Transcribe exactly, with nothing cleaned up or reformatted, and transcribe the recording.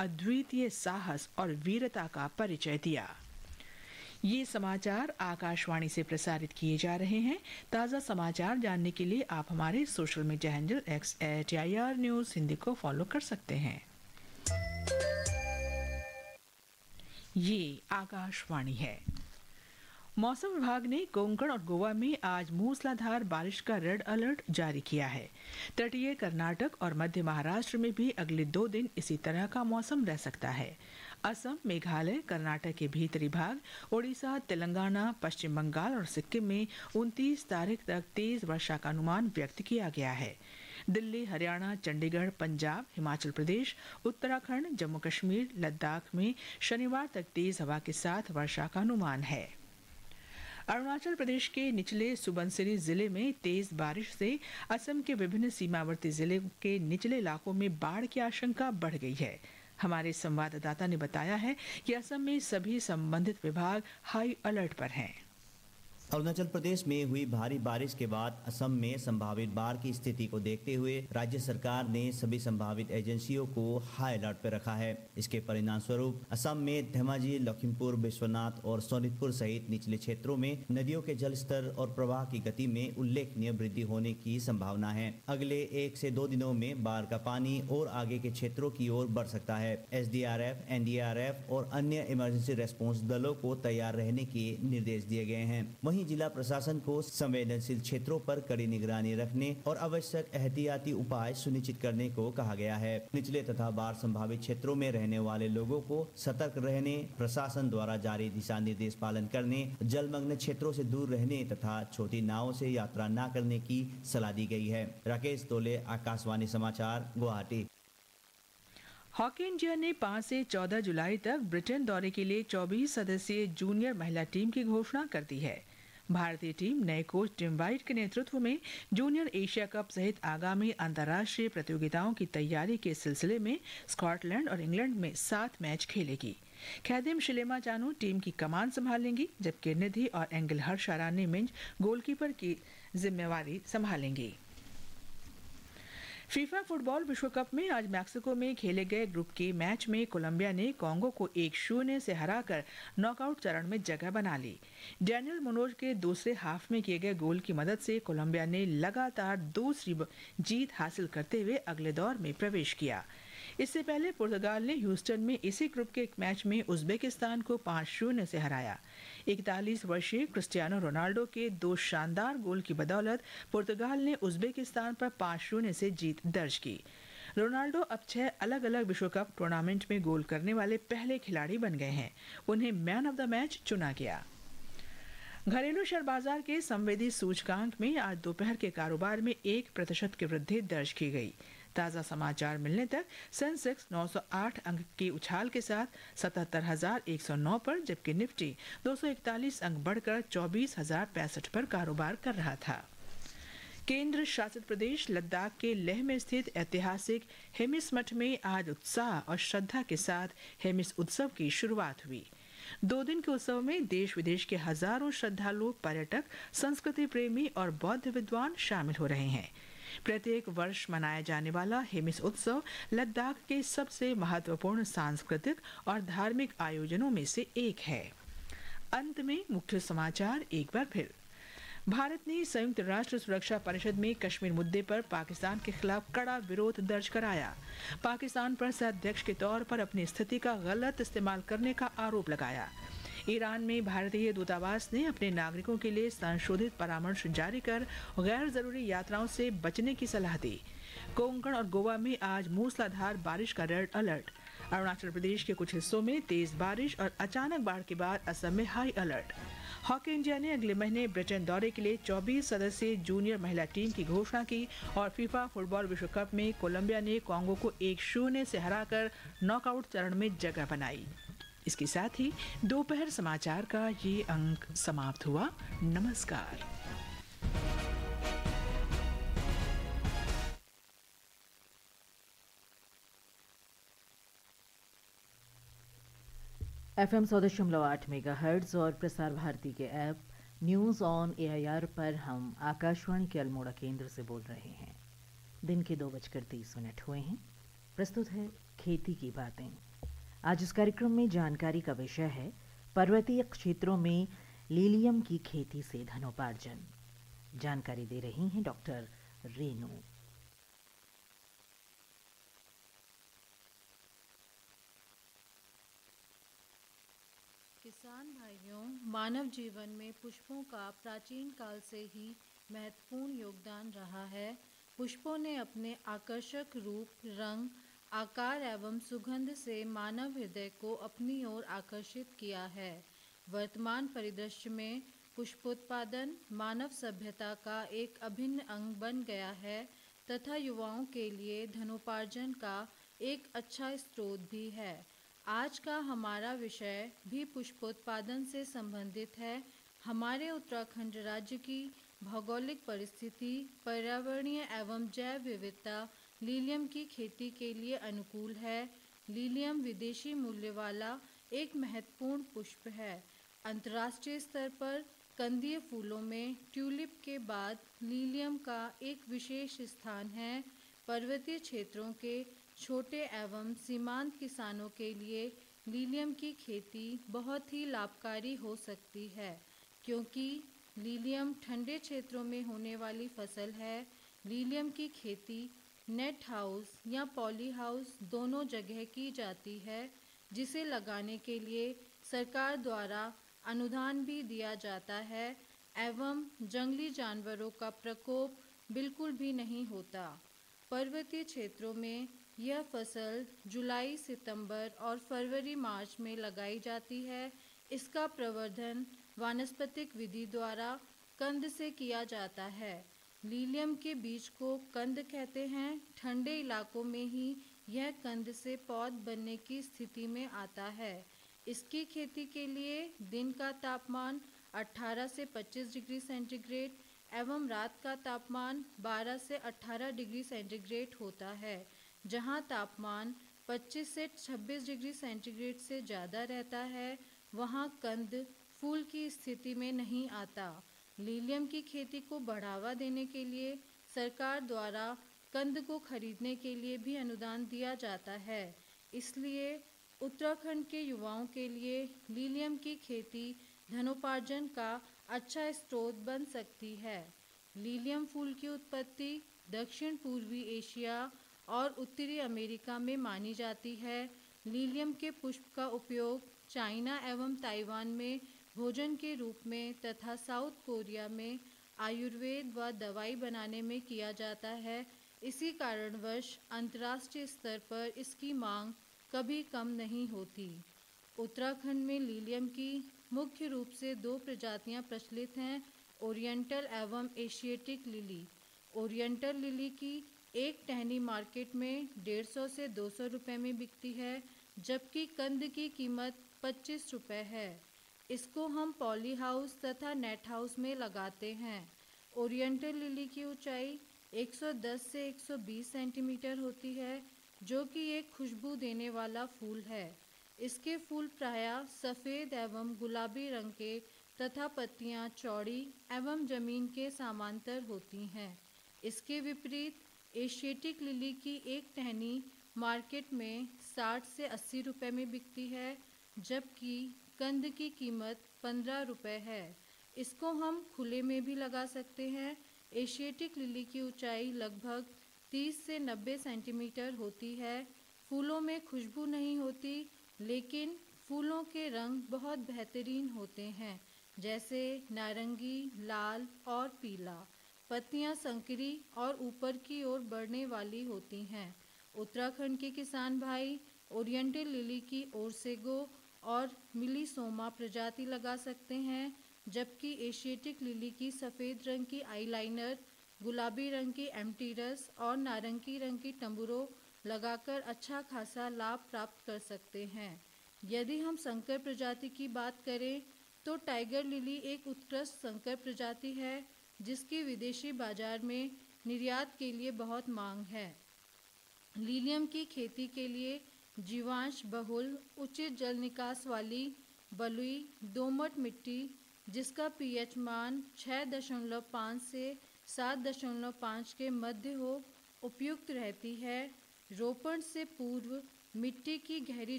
अद्वितीय साहस और वीरता का परिचय दिया। ये समाचार आकाशवाणी से प्रसारित किए जा रहे हैं। ताज़ा समाचार जानने के लिए आप हमारे social media handle x eight I R news Hindi को फॉलो कर सकते हैं। ये आकाशवाणी है। मौसम विभाग ने कोंकण और गोवा में आज मूसलाधार बारिश का रेड अलर्ट जारी किया है। तटीय कर्नाटक और मध्य महाराष्ट्र में भी अगले दो दिन इसी तरह का मौसम रह सकता है। असम, मेघालय, कर्नाटक के भीतरी भाग, ओडिशा, तेलंगाना, पश्चिम बंगाल और सिक्किम में उनतीस तारीख तक तेज वर्षा का अनुमान व्यक्त किया गया है। दिल्ली, हरियाणा, चंडीगढ़, पंजाब, हिमाचल प्रदेश, उत्तराखंड, जम्मू कश्मीर, लद्दाख में शनिवार तक तेज हवा के साथ वर्षा का अनुमान है। अरुणाचल प्रदेश के निचले सुबनसिरी जिले में तेज बारिश से असम के विभिन्न सीमावर्ती जिले के निचले इलाकों में बाढ़ की आशंका बढ़ गई है। हमारे संवाददाता ने बताया है कि असम में सभी संबंधित विभाग हाई अलर्ट पर हैं। अरुणाचल प्रदेश में हुई भारी बारिश के बाद असम में संभावित बाढ़ की स्थिति को देखते हुए राज्य सरकार ने सभी संभावित एजेंसियों को हाई अलर्ट पर रखा है। इसके परिणाम स्वरूप असम में धेमाजी, लखीमपुर, विश्वनाथ और सोनितपुर सहित निचले क्षेत्रों में नदियों के जल स्तर और प्रवाह की गति में उल्लेखनीय वृद्धि होने की संभावना है। अगले एक से दो दिनों में बाढ़ का पानी और आगे के क्षेत्रों की ओर बढ़ सकता है। S D R F, N D R F और अन्य इमरजेंसी रेस्पॉन्स दलों को तैयार रहने के निर्देश दिए गए हैं। वहीं जिला प्रशासन को संवेदनशील क्षेत्रों पर कड़ी निगरानी रखने और आवश्यक एहतियाती उपाय सुनिश्चित करने को कहा गया है। निचले तथा बाढ़ संभावित क्षेत्रों में रहने वाले लोगों को सतर्क रहने, प्रशासन द्वारा जारी दिशा निर्देश पालन करने, जलमग्न क्षेत्रों से दूर रहने तथा छोटी नावों से यात्रा न करने की सलाह दी गई है। राकेश तोले, आकाशवाणी समाचार, गुवाहाटी। हॉकी इंडिया ने पाँच से चौदह जुलाई तक ब्रिटेन दौरे के लिए चौबीस सदस्यीय जूनियर महिला टीम की घोषणा कर दी है। भारतीय टीम नए कोच टिम वाइट के नेतृत्व में जूनियर एशिया कप सहित आगामी अंतर्राष्ट्रीय प्रतियोगिताओं की तैयारी के सिलसिले में स्कॉटलैंड और इंग्लैंड में सात मैच खेलेगी। खैदिम शिलेमा जानू टीम की कमान संभालेंगी, जबकि निधि और एंगल हर्षा रानी मिंज गोलकीपर की जिम्मेवारी संभालेंगी। फीफा फुटबॉल विश्व कप में आज मैक्सिको में खेले गए ग्रुप के मैच में कोलंबिया ने कांगो को एक शून्य से हराकर नॉकआउट चरण में जगह बना ली। डैनियल मुनोज के दूसरे हाफ में किए गए गोल की मदद से कोलंबिया ने लगातार दूसरी जीत हासिल करते हुए अगले दौर में प्रवेश किया। इससे पहले पुर्तगाल ने ह्यूस्टन में इसी ग्रुप के एक मैच में उज्बेकिस्तान को पाँच शून्य से हराया। इकतालीस वर्षीय क्रिस्टियानो रोनाल्डो के दो शानदार गोल की बदौलत पुर्तगाल ने उज्बेकिस्तान पर पाँच शून्य से जीत दर्ज की। रोनाल्डो अब छह अलग अलग विश्व कप टूर्नामेंट में गोल करने वाले पहले खिलाड़ी बन गए हैं। उन्हें मैन ऑफ द मैच चुना गया। घरेलू शेयर बाजार के संवेदी सूचकांक में आज दोपहर के कारोबार में एक प्रतिशत की वृद्धि दर्ज की गई। ताज़ा समाचार मिलने तक सेंसेक्स नौ सौ आठ अंक की उछाल के साथ सतहत्तर हजार एक सौ नौ पर, जबकि निफ्टी दो सौ इकतालीस अंक बढ़कर चौबीस हजार पैंसठ पर कारोबार कर रहा था। केंद्र शासित प्रदेश लद्दाख के लेह में स्थित ऐतिहासिक हेमिस मठ में आज उत्साह और श्रद्धा के साथ हेमिस उत्सव की शुरुआत हुई। दो दिन के उत्सव में देश विदेश के हजारों श्रद्धालु, पर्यटक, संस्कृति प्रेमी और बौद्ध विद्वान शामिल हो रहे हैं। प्रत्येक वर्ष मनाया जाने वाला हेमिस उत्सव लद्दाख के सबसे महत्वपूर्ण सांस्कृतिक और धार्मिक आयोजनों में से एक है। अंत में मुख्य समाचार एक बार फिर। भारत ने संयुक्त राष्ट्र सुरक्षा परिषद में कश्मीर मुद्दे पर पाकिस्तान के खिलाफ कड़ा विरोध दर्ज कराया। पाकिस्तान पर सह-अध्यक्ष के तौर पर अपनी स्थिति का गलत इस्तेमाल करने का आरोप लगाया। ईरान में भारतीय दूतावास ने अपने नागरिकों के लिए संशोधित परामर्श जारी कर गैर जरूरी यात्राओं से बचने की सलाह दी। कोंकण और गोवा में आज मूसलाधार बारिश का रेड अलर्ट। अरुणाचल प्रदेश के कुछ हिस्सों में तेज बारिश और अचानक बाढ़ के बाद असम में हाई अलर्ट। हॉकी इंडिया ने अगले महीने ब्रिटेन दौरे के लिए चौबीस सदस्यीय जूनियर महिला टीम की घोषणा की और फीफा फुटबॉल विश्व कप में कोलंबिया ने कांगो को एक शून्य से हराकर नॉकआउट चरण में जगह बनाई। इसके साथ ही दोपहर समाचार का ये अंक समाप्त हुआ। नमस्कार। एफ एम सौ दशमलव आठ मेगा हर्ट्ज और प्रसार भारती के app news on A I R पर हम आकाशवाणी के अल्मोड़ा केंद्र से बोल रहे हैं। दिन के दो बजकर तीस मिनट हुए हैं। प्रस्तुत है खेती की बातें। आज इस कार्यक्रम में जानकारी का विषय है पर्वतीय क्षेत्रों में लीलियम की खेती से धनोपार्जन। जानकारी दे रही हैं डॉक्टर रेनू। किसान भाइयों, मानव जीवन में पुष्पों का प्राचीन काल से ही महत्वपूर्ण योगदान रहा है। पुष्पों ने अपने आकर्षक रूप, रंग, आकार एवं सुगंध से मानव हृदय को अपनी ओर आकर्षित किया है। वर्तमान परिदृश्य में पुष्पोत्पादन मानव सभ्यता का एक अभिन्न अंग बन गया है तथा युवाओं के लिए धनोपार्जन का एक अच्छा स्रोत भी है। आज का हमारा विषय भी पुष्पोत्पादन से संबंधित है। हमारे उत्तराखंड राज्य की भौगोलिक परिस्थिति, पर्यावरणीय एवं जैव विविधता लीलियम की खेती के लिए अनुकूल है। लीलियम विदेशी मूल्य वाला एक महत्वपूर्ण पुष्प है। अंतर्राष्ट्रीय स्तर पर कंदीय फूलों में ट्यूलिप के बाद लीलियम का एक विशेष स्थान है। पर्वतीय क्षेत्रों के छोटे एवं सीमांत किसानों के लिए लीलियम की खेती बहुत ही लाभकारी हो सकती है, क्योंकि लीलियम ठंडे क्षेत्रों में होने वाली फसल है। लीलियम की खेती नेट हाउस या पॉली हाउस दोनों जगह की जाती है, जिसे लगाने के लिए सरकार द्वारा अनुदान भी दिया जाता है एवं जंगली जानवरों का प्रकोप बिल्कुल भी नहीं होता। पर्वतीय क्षेत्रों में यह फसल जुलाई, सितंबर और फरवरी मार्च में लगाई जाती है। इसका प्रवर्धन वानस्पतिक विधि द्वारा कंद से किया जाता है। लीलियम के बीज को कंद कहते हैं। ठंडे इलाकों में ही यह कंद से पौध बनने की स्थिति में आता है। इसकी खेती के लिए दिन का तापमान अठारह से पच्चीस डिग्री सेंटीग्रेड एवं रात का तापमान बारह से अठारह डिग्री सेंटीग्रेड होता है। जहां तापमान पच्चीस से छब्बीस डिग्री सेंटीग्रेड से ज़्यादा रहता है, वहां कंद फूल की स्थिति में नहीं आता। लीलियम की खेती को बढ़ावा देने के लिए सरकार द्वारा कंद को खरीदने के लिए भी अनुदान दिया जाता है। इसलिए उत्तराखंड के युवाओं के लिए लीलियम की खेती धनोपार्जन का अच्छा स्रोत बन सकती है। लीलियम फूल की उत्पत्ति दक्षिण पूर्वी एशिया और उत्तरी अमेरिका में मानी जाती है। लीलियम के पुष्प का उपयोग चाइना एवं ताइवान में भोजन के रूप में तथा साउथ कोरिया में आयुर्वेद व दवाई बनाने में किया जाता है। इसी कारणवश अंतर्राष्ट्रीय स्तर पर इसकी मांग कभी कम नहीं होती। उत्तराखंड में लीलियम की मुख्य रूप से दो प्रजातियां प्रचलित हैं, ओरिएंटल एवं एशियाटिक लिली। ओरिएंटल लिली की एक टहनी मार्केट में डेढ़ सौ से दो सौ रुपये में बिकती है, जबकि कंद की कीमत पच्चीस रुपये है। इसको हम पॉली हाउस तथा नेट हाउस में लगाते हैं। ओरिएंटल लिली की ऊंचाई एक सौ दस से एक सौ बीस सेंटीमीटर होती है, जो कि एक खुशबू देने वाला फूल है। इसके फूल प्रायः सफ़ेद एवं गुलाबी रंग के तथा पत्तियां चौड़ी एवं जमीन के समांतर होती हैं। इसके विपरीत एशियाटिक लिली की एक टहनी मार्केट में साठ से अस्सी रुपये में बिकती है, जबकि कंद की कीमत पंद्रह रुपये है। इसको हम खुले में भी लगा सकते हैं। एशियाटिक लिली की ऊंचाई लगभग तीस से नब्बे सेंटीमीटर होती है। फूलों में खुशबू नहीं होती, लेकिन फूलों के रंग बहुत बेहतरीन होते हैं, जैसे नारंगी, लाल और पीला। पत्तियां संकरी और ऊपर की ओर बढ़ने वाली होती हैं। उत्तराखंड के किसान भाई ओरिएंटल लिली की ओरसेगो और मिलीसोमा प्रजाति लगा सकते हैं, जबकि एशियाटिक लिली की सफ़ेद रंग की आईलाइनर, गुलाबी रंग की एम्टीरस और नारंगी रंग की टम्बुरो लगाकर अच्छा खासा लाभ प्राप्त कर सकते हैं। यदि हम संकर प्रजाति की बात करें तो टाइगर लिली एक उत्कृष्ट संकर प्रजाति है, जिसकी विदेशी बाजार में निर्यात के लिए बहुत मांग है। लीलियम की खेती के लिए जीवांश बहुल, उचित जल निकास वाली बलुई दोमट मिट्टी, जिसका पीएच मान छः दशमलव पाँच से सात दशमलव पाँच के मध्य हो, उपयुक्त रहती है। रोपण से पूर्व मिट्टी की गहरी